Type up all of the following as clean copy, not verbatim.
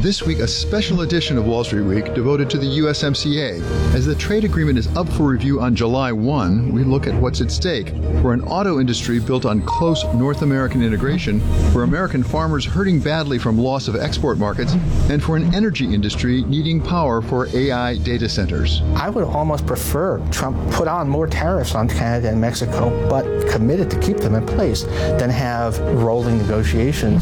This week, a special edition of Wall Street Week devoted to the USMCA. As the trade agreement is up for review on July 1, we look at what's at stake for an auto industry built on close North American integration, for American farmers hurting badly from loss of export markets, and for an energy industry needing power for AI data centers. I would almost prefer Trump put on more tariffs on Canada and Mexico, but committed to keep them in place, than have rolling negotiations.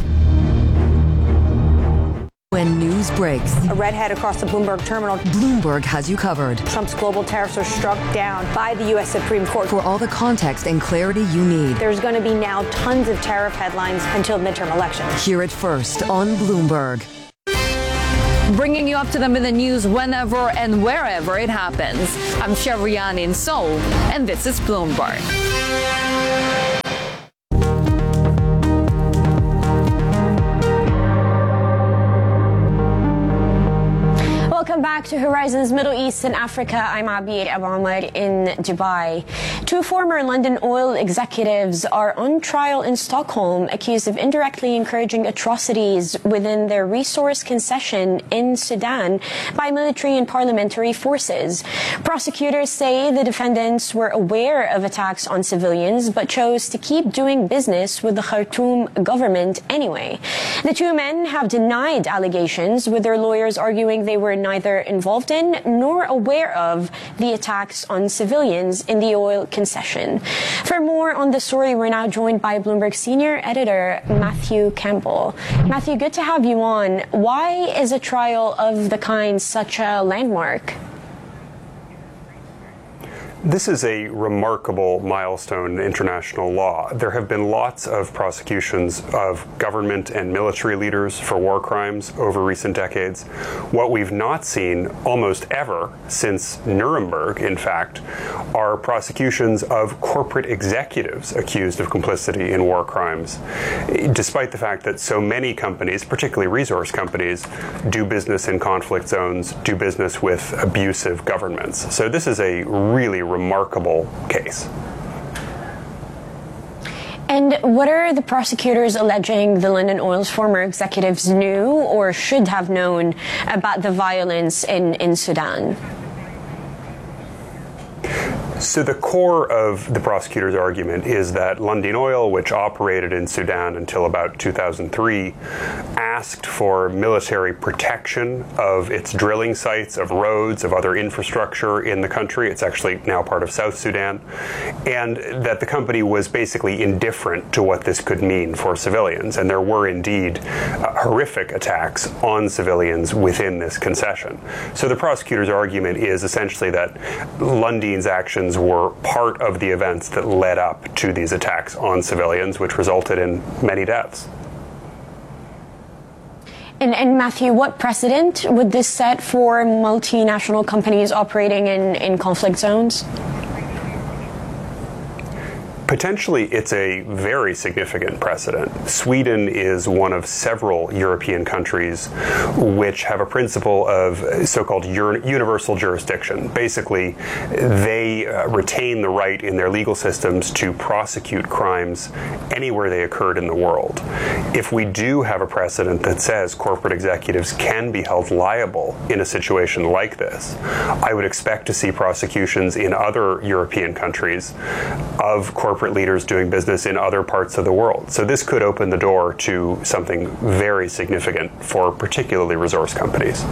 When news breaks, a redhead across the Bloomberg terminal. Bloomberg has you covered. Trump's global tariffs are struck down by the U.S. Supreme Court. For all the context and clarity you need. There's going to be now tons of tariff headlines until midterm elections. Hear it first on Bloomberg. Bringing you up to them in the news whenever and wherever it happens. I'm Shevrian in Seoul, and this is Bloomberg. Welcome back to Horizons Middle East and Africa. I'm Abir Abahmed in Dubai. Two former London oil executives are on trial in Stockholm, accused of indirectly encouraging atrocities within their resource concession in Sudan by military and parliamentary forces. Prosecutors say the defendants were aware of attacks on civilians but chose to keep doing business with the Khartoum government anyway. The two men have denied allegations, with their lawyers arguing they were neither involved in nor aware of the attacks on civilians in the oil concession. For more on the story, we're now joined by Bloomberg senior editor Matthew Campbell. Matthew, good to have you on. Why is a trial of the kind such a landmark? This is a remarkable milestone in international law. There have been lots of prosecutions of government and military leaders for war crimes over recent decades. What we've not seen almost ever since Nuremberg, in fact, are prosecutions of corporate executives accused of complicity in war crimes, despite the fact that so many companies, particularly resource companies, do business in conflict zones, do business with abusive governments. So this is a really remarkable case. And what are the prosecutors alleging the London Oil's former executives knew or should have known about the violence in Sudan? So the core of the prosecutor's argument is that Lundin Oil, which operated in Sudan until about 2003, asked for military protection of its drilling sites, of roads, of other infrastructure in the country. It's actually now part of South Sudan. And that the company was basically indifferent to what this could mean for civilians. And there were indeed horrific attacks on civilians within this concession. So the prosecutor's argument is essentially that Lundin's actions were part of the events that led up to these attacks on civilians, which resulted in many deaths. And Matthew, what precedent would this set for multinational companies operating in conflict zones? Potentially, it's a very significant precedent. Sweden is one of several European countries which have a principle of so-called universal jurisdiction. Basically, they retain the right in their legal systems to prosecute crimes anywhere they occurred in the world. If we do have a precedent that says corporate executives can be held liable in a situation like this, I would expect to see prosecutions in other European countries of corporate leaders doing business in other parts of the world. So this could open the door to something very significant for particularly resource companies.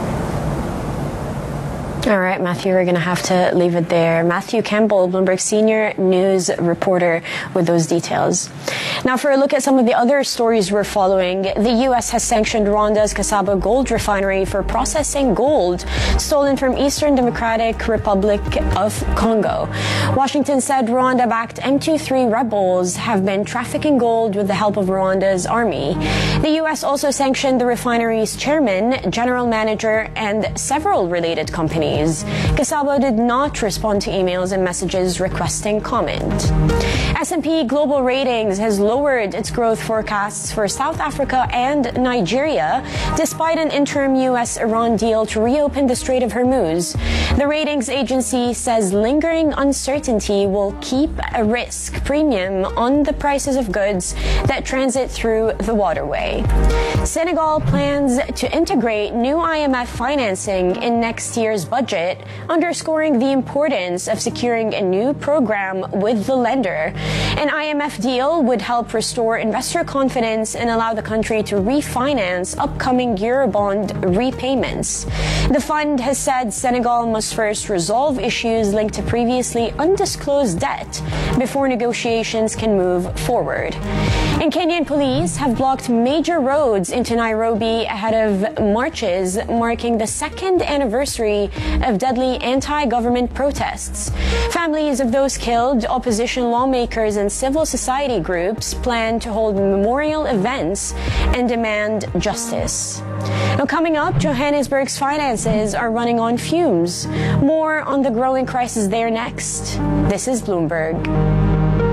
All right, Matthew, we're going to have to leave it there. Matthew Campbell, Bloomberg senior news reporter, with those details. Now, for a look at some of the other stories we're following, the U.S. has sanctioned Rwanda's Kasaba Gold Refinery for processing gold stolen from Eastern Democratic Republic of Congo. Washington said Rwanda-backed M23 rebels have been trafficking gold with the help of Rwanda's army. The U.S. also sanctioned the refinery's chairman, general manager, and several related companies. Kasaba did not respond to emails and messages requesting comment. S&P Global Ratings has lowered its growth forecasts for South Africa and Nigeria, despite an interim U.S.-Iran deal to reopen the Strait of Hormuz. The ratings agency says lingering uncertainty will keep a risk premium on the prices of goods that transit through the waterway. Senegal plans to integrate new IMF financing in next year's budget, underscoring the importance of securing a new program with the lender. An IMF deal would help restore investor confidence and allow the country to refinance upcoming Eurobond repayments. The fund has said Senegal must first resolve issues linked to previously undisclosed debt before negotiations can move forward. And Kenyan police have blocked major roads into Nairobi ahead of marches marking the second anniversary of deadly anti-government protests. Families of those killed, opposition lawmakers, and civil society groups plan to hold memorial events and demand justice. Now, coming up, Johannesburg's finances are running on fumes. More on the growing crisis there next. This is Bloomberg.